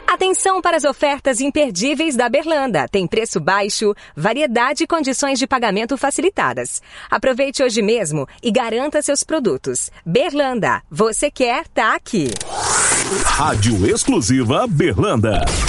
Atenção para as ofertas imperdíveis da Berlanda. Tem preço baixo, variedade e condições de pagamento facilitadas. Aproveite hoje mesmo e garanta seus produtos. Berlanda, você quer, tá aqui. Rádio exclusiva Berlanda.